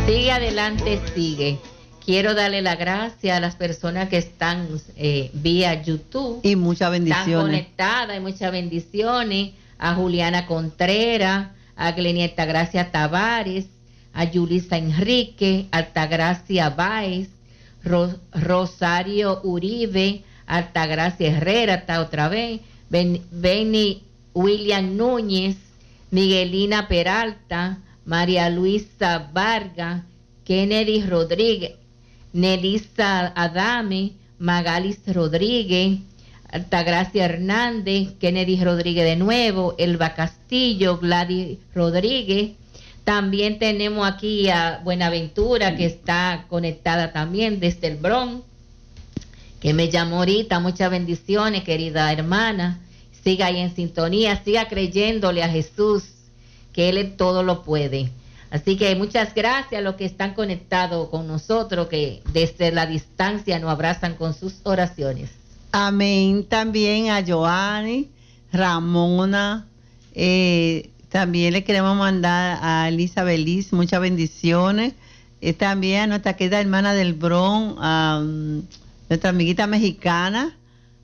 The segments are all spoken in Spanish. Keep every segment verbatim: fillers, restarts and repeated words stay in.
Sigue adelante, sigue. Quiero darle la gracia a las personas que están eh, vía YouTube. Y muchas bendiciones. Están conectadas y muchas bendiciones. A Juliana Contreras, a Glenieta Gracia Tavares, a Yulisa Enrique, Altagracia Báez, Ro- Rosario Uribe, Altagracia Herrera, está otra vez, ben, Benny William Núñez, Miguelina Peralta, María Luisa Vargas, Kennedy Rodríguez, Nelisa Adame, Magalis Rodríguez, Altagracia Hernández, Kennedy Rodríguez de nuevo, Elba Castillo, Gladys Rodríguez. También tenemos aquí a Buenaventura, que está conectada también desde el Bronx, que me llamó ahorita. Muchas bendiciones, querida hermana. Siga ahí en sintonía, siga creyéndole a Jesús, que Él todo lo puede. Así que muchas gracias a los que están conectados con nosotros, que desde la distancia nos abrazan con sus oraciones. Amén. También a Joanny, Ramona, eh, también le queremos mandar a Elizabeth Liz muchas bendiciones. Eh, también a nuestra querida hermana del Bronx, a um, nuestra amiguita mexicana,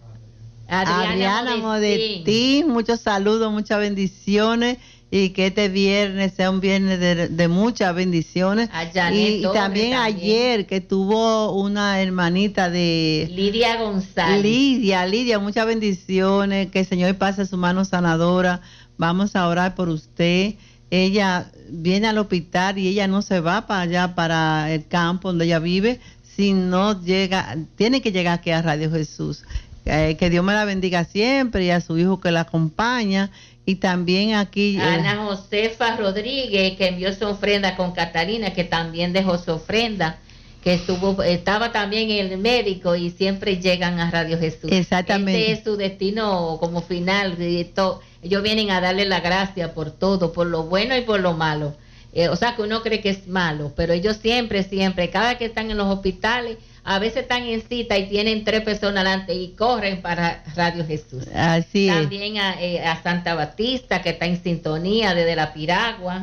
Adriana, Adriana Modestín. Modestín, muchos saludos, muchas bendiciones. Y que este viernes sea un viernes de, de muchas bendiciones. A Janet y, y Torres también, también ayer que tuvo una hermanita de Lidia González. Lidia, Lidia, muchas bendiciones. Que el Señor pase su mano sanadora. Vamos a orar por usted. Ella viene al hospital y ella no se va para allá, para el campo donde ella vive, si no llega, tiene que llegar aquí a Radio Jesús. Eh, que Dios me la bendiga siempre y a su hijo que la acompaña. Y también aquí eh, Ana Josefa Rodríguez, que envió su ofrenda con Catalina, que también dejó su ofrenda, que estuvo, estaba también en el médico y siempre llegan a Radio Jesús. Exactamente. Este es su destino como final. Y esto, ellos vienen a darle la gracia por todo, por lo bueno y por lo malo. Eh, o sea que uno cree que es malo, pero ellos siempre, siempre, cada vez que están en los hospitales, a veces están en cita y tienen tres personas delante y corren para Radio Jesús. Así es. También a, eh, a Santa Batista, que está en sintonía desde la Piragua,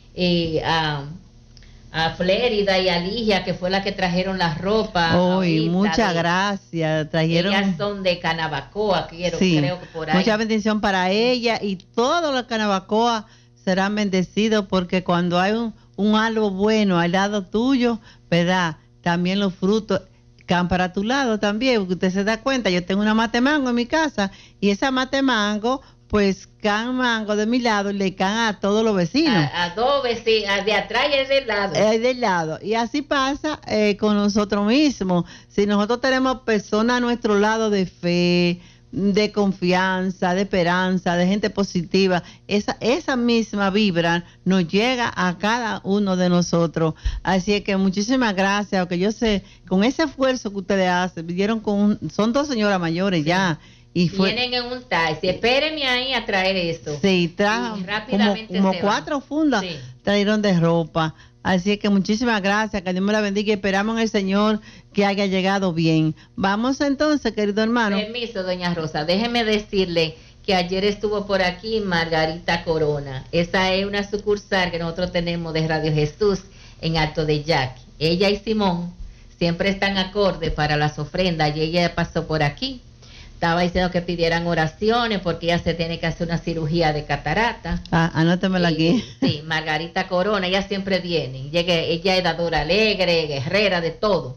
eh, a, a Flérida y a Ligia, que fue la que trajeron las ropas. Hoy, muchas gracias. Trajeron. Ellas son de Canabacoa, quiero, sí, creo que por ahí. Mucha bendición para ella y todos los Canabacoa serán bendecidos, porque cuando hay un, un algo bueno al lado tuyo, ¿verdad? También los frutos caen para tu lado también, porque usted se da cuenta, yo tengo una mate mango en mi casa y esa mate mango, pues caen mango de mi lado y le caen a todos los vecinos. A, a dos vecinos, de atrás y de lado. Eh, de lado. Y así pasa eh, con nosotros mismos. Si nosotros tenemos personas a nuestro lado de fe, de confianza, de esperanza, de gente positiva, esa esa misma vibra nos llega a cada uno de nosotros. Así es que muchísimas gracias, porque yo sé, con ese esfuerzo que ustedes hacen, vinieron con un, son dos señoras mayores, sí, ya, y fue, vienen en un taxi, espérenme ahí a traer eso. Sí, trajo como, como cuatro van. fundas, sí, trajeron de ropa. Así que muchísimas gracias, que Dios me la bendiga y esperamos en el Señor que haya llegado bien. Vamos entonces, querido hermano. Permiso, doña Rosa, déjeme decirle que ayer estuvo por aquí Margarita Corona. Esa es una sucursal que nosotros tenemos de Radio Jesús en Alto de Yaqui. Ella y Simón siempre están acorde para las ofrendas y ella pasó por aquí. Estaba diciendo que pidieran oraciones porque ella se tiene que hacer una cirugía de catarata. Ah, anótemela aquí. Sí, Margarita Corona, ella siempre viene. Llegue, ella es dadora alegre, guerrera, de todo.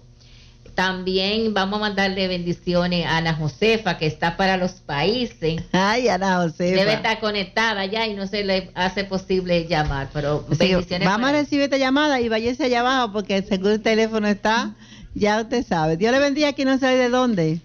También vamos a mandarle bendiciones a Ana Josefa, que está para los países. Ay, Ana Josefa. Debe estar conectada ya y no se le hace posible llamar, pero sí, bendiciones. Vamos a recibir esta llamada y váyase allá abajo porque seguro el teléfono está, ya usted sabe. Dios le bendiga, aquí no sé de dónde.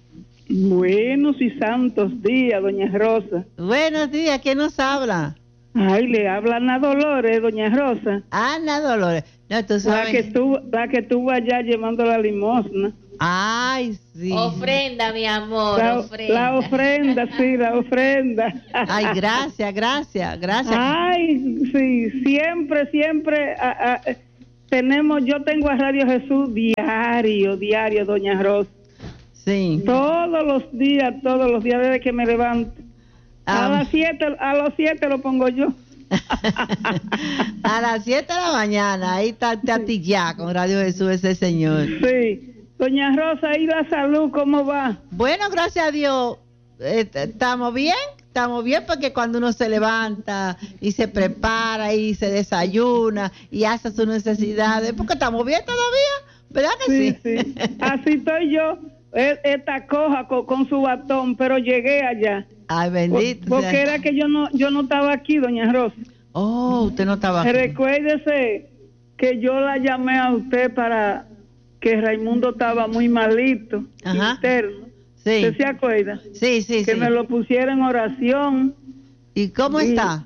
Buenos y santos días, doña Rosa. Buenos días, ¿quién nos habla? Ay, le habla Ana Dolores, doña Rosa. Ana Dolores. No, tú sabes. La que estuvo, la que estuvo allá llevando la limosna. Ay, sí. Ofrenda, mi amor, la, ofrenda. La ofrenda, sí, la ofrenda. Ay, gracias, gracias, gracias. Ay, sí, siempre, siempre a, a, tenemos, yo tengo a Radio Jesús diario, diario, doña Rosa. Sí. Todos los días, todos los días desde que me levanto. Um, a las siete, a las siete lo pongo yo. A las siete de la mañana, ahí está Tatilla con Radio Jesús, ese señor. Sí. Doña Rosa, ¿y la salud cómo va? Bueno, gracias a Dios, eh, estamos bien, estamos bien porque cuando uno se levanta y se prepara y se desayuna y hace sus necesidades, porque estamos bien todavía, ¿verdad que sí? Sí, sí. Así estoy yo, e- esta coja con, con su batón, pero llegué allá. Ay, bendito. Por- porque sea. era que yo no yo no estaba aquí, doña Rosa. Oh, usted no estaba aquí. Recuérdese que yo la llamé a usted para que Raimundo estaba muy malito, Ajá. interno. Sí. ¿Usted se acuerda? Sí, sí, Que sí. me lo pusiera en oración. ¿Y cómo Y- está?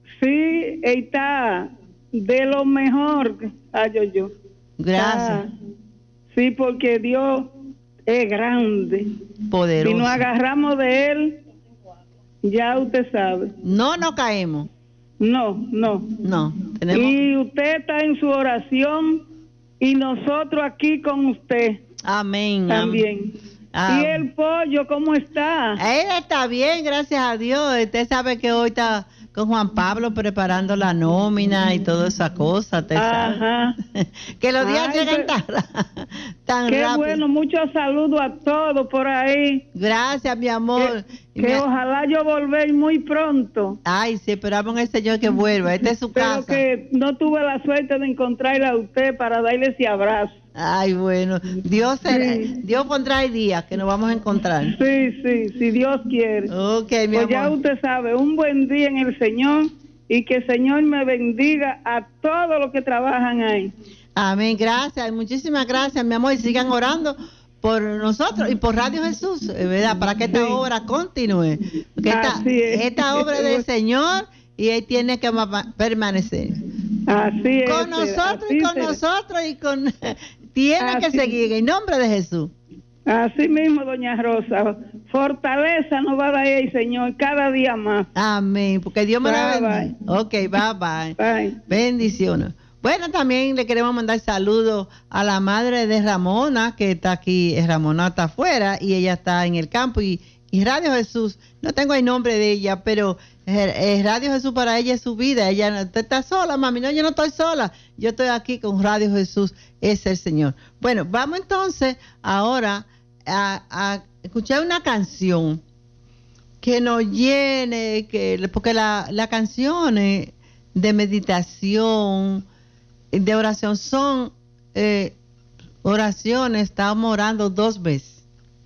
Sí, está de lo mejor. Ay, yo, yo. Gracias. Está- sí, porque Dios es grande. Poderoso. Si nos agarramos de Él, ya usted sabe. No nos caemos. No, no. No, tenemos. Y usted está en su oración y nosotros aquí con usted Amén. también. Ah. ¿Y el pollo cómo está? Él está bien, gracias a Dios. Usted sabe que hoy está con Juan Pablo preparando la nómina y toda esa cosa. Usted sabe. Ajá. Que los días Ay, llegan pues, tan, tan Qué rápido. bueno, muchos saludos a todos por ahí. Gracias, mi amor. Que, Y que mi- ojalá yo volver muy pronto. Ay, sí, esperamos en el Señor que vuelva. Esta es su Pero casa. que no tuve la suerte de encontrarla a usted para darle ese abrazo. Ay, bueno. Dios, será- Sí. Dios pondrá el día que nos vamos a encontrar. Sí, sí, si Dios quiere. Ok, mi Pues ya amor. usted sabe, un buen día en el Señor y que el Señor me bendiga a todos los que trabajan ahí. Amén, gracias, muchísimas gracias, mi amor, y sigan orando por nosotros y por Radio Jesús, eh, ¿verdad? Para que esta Sí. obra continúe. Porque esta, Así es. esta obra del Señor y Él tiene que ma- permanecer. Así es. Con nosotros así y con será. nosotros y con... tiene que Así. seguir en nombre de Jesús. Así mismo, doña Rosa. Fortaleza nos va a dar el Señor cada día más. Amén, porque Dios me la Bye, bendiga. Ok, bye bye. Bye. Bendiciones. Bueno, también le queremos mandar saludos a la madre de Ramona, que está aquí. Ramona está afuera y ella está en el campo. Y, y Radio Jesús, no tengo el nombre de ella, pero eh, eh, Radio Jesús para ella es su vida. Ella no usted está sola, mami. No, yo no estoy sola. Yo estoy aquí con Radio Jesús, es el Señor. Bueno, vamos entonces ahora a, a escuchar una canción que nos llene, que porque la, la canciones de meditación, de oración, son eh, oraciones, estamos orando dos veces,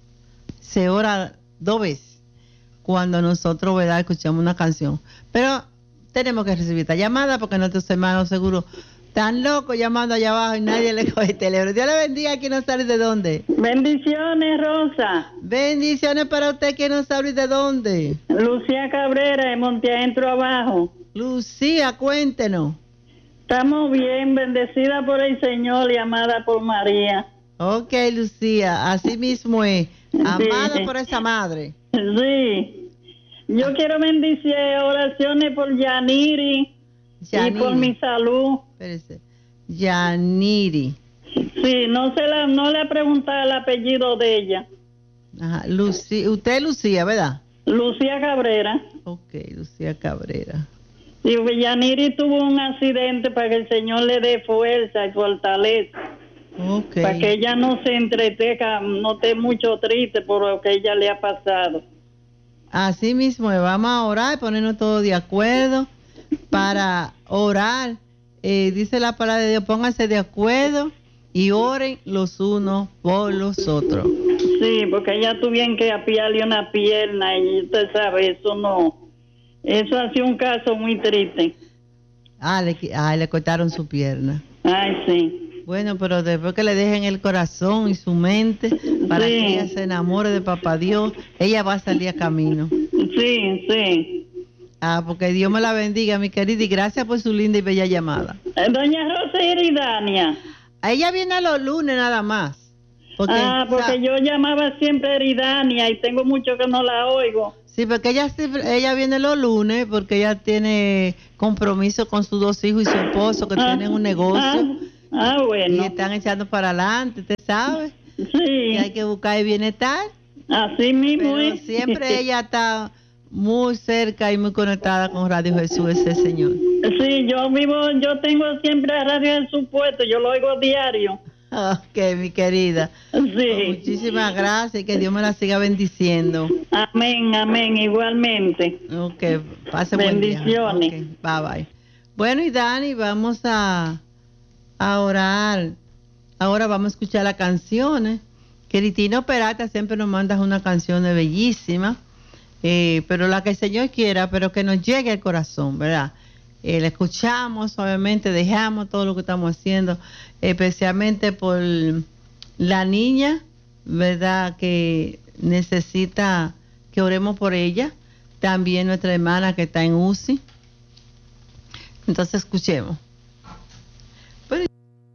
se ora dos veces cuando nosotros, ¿verdad?, escuchamos una canción, pero tenemos que recibir esta llamada porque nuestros hermanos seguro están locos llamando allá abajo y nadie le coge el teléfono. Dios le bendiga. ¿Quién no sabe de dónde? Bendiciones, Rosa. Bendiciones para usted. ¿Quién no sabe de dónde? Lucía Cabrera, de Monteadentro Abajo. Lucía, cuéntenos. Estamos bien, bendecida por el Señor y amada por María. Ok, Lucía, así mismo es. Amada Sí. por esa madre. Sí. Yo quiero bendición, oraciones por Yaniri y por mi salud. Espérese. Yaniri. Sí, no se la, no le he preguntado el apellido de ella. Ajá, Lucía. Usted es Lucía, ¿verdad? Lucía Cabrera. Ok, Lucía Cabrera. Y Yaniri tuvo un accidente para que el Señor le dé fuerza y fortaleza. Ok. Para que ella no se entretenga, no esté mucho triste por lo que ella le ha pasado. Así mismo es. Vamos a orar, ponernos todos de acuerdo para orar. Eh, dice la palabra de Dios, pónganse de acuerdo y oren los unos por los otros. Sí, porque ella tuvieron que apiarle una pierna y usted sabe, eso no, eso ha sido un caso muy triste. Ah, le, qui- ah, le cortaron su pierna. Ay, sí. Bueno, pero después que le dejen el corazón y su mente para Sí. que ella se enamore de Papá Dios, ella va a salir a camino. Sí, sí. Ah, porque Dios me la bendiga, mi querida, y gracias por su linda y bella llamada. Eh, Doña Rosa Eridania. Ella viene los lunes nada más. Porque, Ah, porque sa- yo llamaba siempre Eridania y tengo mucho que no la oigo. Sí, porque ella, siempre- ella viene los lunes porque ella tiene compromiso con sus dos hijos y su esposo que Ah, tienen un negocio Ah, ah, y bueno. están echando para adelante, usted sabe. Y hay Sí, que buscar el bienestar. así mismo Pero es. siempre ella está muy cerca y muy conectada con Radio Jesús, ese señor. Sí, yo vivo, yo tengo siempre a Radio Jesús puesto, yo lo oigo diario. Ok, mi querida. Sí. Pues muchísimas gracias y que Dios me la siga bendiciendo. Amén, amén, igualmente. Ok, pase buen día. Bendiciones. Okay, bye bye. Bueno, y Dani, vamos a, a orar. Ahora vamos a escuchar las canciones. Queritino Peralta siempre nos manda una canción bellísima, eh, pero la que el Señor quiera, pero que nos llegue al corazón, ¿verdad? Eh, la escuchamos, obviamente dejamos todo lo que estamos haciendo, especialmente por la niña, ¿verdad? Que necesita que oremos por ella. También nuestra hermana que está en U C I. Entonces escuchemos.